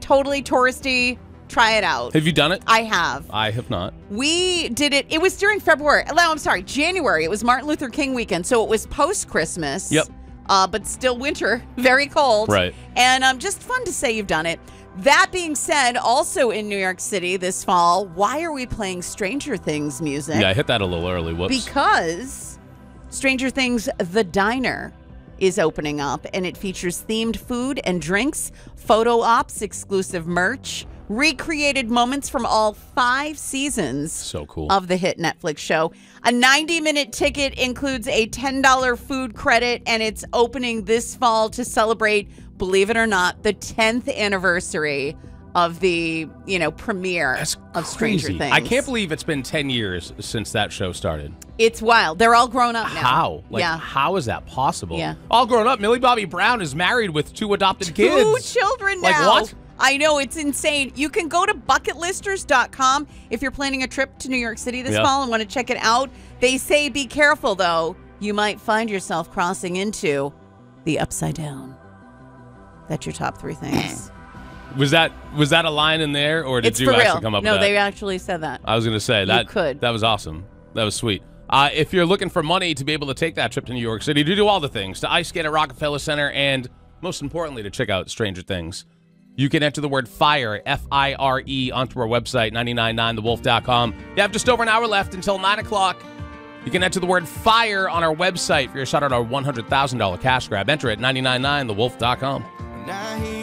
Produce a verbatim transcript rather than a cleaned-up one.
totally touristy. Try it out. Have you done it? I have. I have not. We did it. It was during February. No, I'm sorry, January. It was Martin Luther King weekend, so it was post-Christmas. Yep. Uh, but still winter, very cold. Right. And um, just fun to say you've done it. That being said, also in New York City this fall, why are we playing Stranger Things music? Yeah, I hit that a little early. Whoops. Because Stranger Things The Diner is opening up, and it features themed food and drinks, photo ops, exclusive merch, recreated moments from all five seasons so cool. of the hit Netflix show. A ninety-minute ticket includes a ten dollars food credit, and it's opening this fall to celebrate, believe it or not, the tenth anniversary of the, you know, premiere That's of Stranger crazy. Things. I can't believe it's been ten years since that show started. It's wild. They're all grown up now. How? Like, yeah. how is that possible? Yeah. All grown up. Millie Bobby Brown is married with two adopted Two kids. children Like, now. what? I know, it's insane. You can go to bucket listers dot com if you're planning a trip to New York City this Yeah. fall and want to check it out. They say be careful, though. You might find yourself crossing into the upside down. That's your top three things. Was that was that a line in there, or did It's you for actually real. come up No, with that? they actually said that. I was going to say that could. that was awesome. That was sweet. Uh, if you're looking for money to be able to take that trip to New York City, to do all the things, to ice skate at Rockefeller Center, and most importantly, to check out Stranger Things, you can enter the word FIRE, F I R E, onto our website, nine nine nine the wolf dot com. You have just over an hour left until nine o'clock. You can enter the word FIRE on our website for your shot at our one hundred thousand dollars cash grab. Enter it, nine nine nine the wolf dot com. And I hear